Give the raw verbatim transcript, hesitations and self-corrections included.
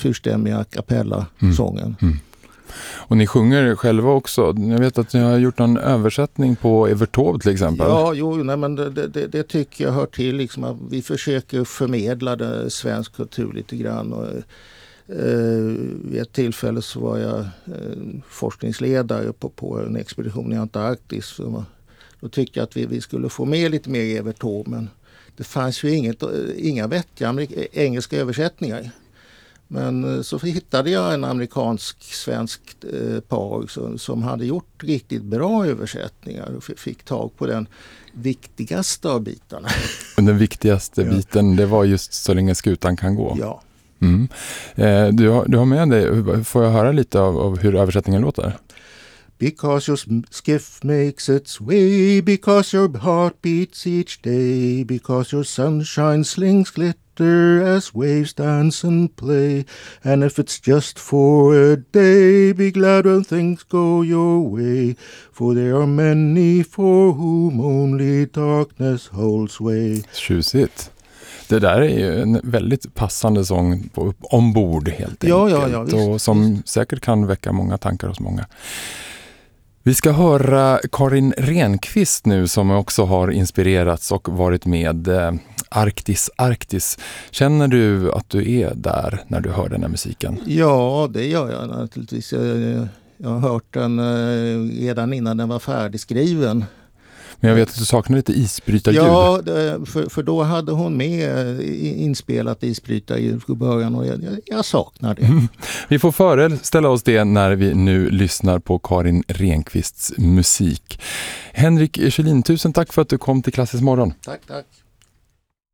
fyrstämmiga a cappella-sången. Mm. Mm. Och ni sjunger själva också. Jag vet att ni har gjort någon översättning på Evert Taube till exempel. Ja, jo, nej, men det, det, det tycker jag hör till. Liksom, att vi försöker förmedla det, svensk kultur lite grann. Och, eh, vid ett tillfälle så var jag eh, forskningsledare på, på en expedition i Antarktis. Så, då tyckte jag att vi, vi skulle få med lite mer Evert Taube, men det fanns ju inget, inga vettiga engelska översättningar. Men så hittade jag en amerikansk-svensk eh, par som, som hade gjort riktigt bra översättningar och fick tag på den viktigaste av bitarna. Och den viktigaste ja. biten, det var just Så länge skutan kan gå. Ja. Mm. Eh, du, har, du har med dig, får jag höra lite av, av hur översättningen låter? Because your skiff makes its way, because your heart beats each day, because your sunshine slings glitter as waves dance and play, and if it's just for a day, be glad when things go your way, for there are many for whom only darkness holds sway. Tjusigt. Det där är ju en väldigt passande sång på, ombord helt ja, enkelt. Ja, ja, visst, och som visst. säkert kan väcka många tankar hos många. Vi ska höra Karin Renqvist nu som också har inspirerats och varit med eh, Arktis Arktis. Känner du att du är där när du hör den här musiken? Ja, det gör jag naturligtvis. Jag, jag har hört den eh, redan innan den var färdigskriven. Men jag vet att du saknar lite isbrytarljud. Ja, för, för då hade hon med inspelat isbrytarljud i början och jag, jag saknar det. Mm. Vi får föreställa oss det när vi nu lyssnar på Karin Renqvists musik. Henrik Kjellin, tusen tack för att du kom till Klassisk morgon. Tack, tack.